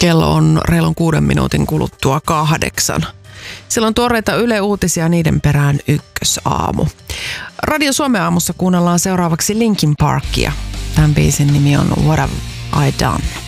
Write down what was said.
Kello on reilun 6 minuutin kuluttua 8. Siellä on tuoreita Yle Uutisia, niiden perään Ykkösaamu. Radio Suomen aamussa kuunnellaan seuraavaksi Linkin Parkia. Tämän biisin nimi on What Have I Done?